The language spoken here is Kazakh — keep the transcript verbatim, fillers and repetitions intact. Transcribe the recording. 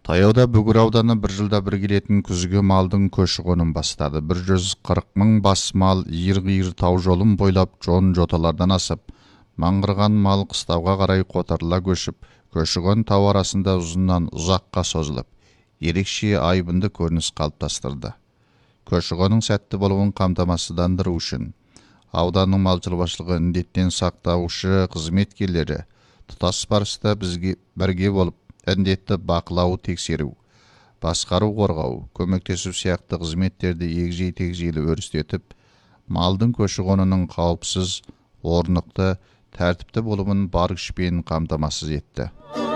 Таяуда Бүгір ауданы бір жылда бір келетін күзгі малдың көші-қонын бастады. бір жүз қырық мың бас мал иір-қиыр тау жолын бойлап жон-жоталардан асып, маңғырған мал қыстауға қарай қотарыла көшіп, көші-қон тау арасында ұзыннан ұзаққа созылып, ерекше айбынды көрініс қалыптастырды. Көші-қонның сәтті болуын қамтамасыздандыру үшін ауданның мал шаруашылығы індеттен сақтаушы қызметкерлері тұтас барыста бізге бірге болып індетті бақылау, тексеру, басқару, қорғау, көмектесу сияқты қызметтерді егжей-тегжейлі өрістетіп, малдың көші-қонының қауіпсіз, орнықты, тәртіпті болуын бар күшпен қамтамасыз етті.